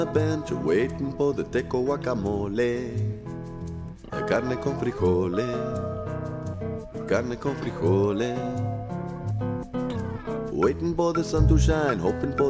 bench waiting for the teco guacamole. Carne con frijoles, carne con frijoles. Waiting for the sun to shine, hoping for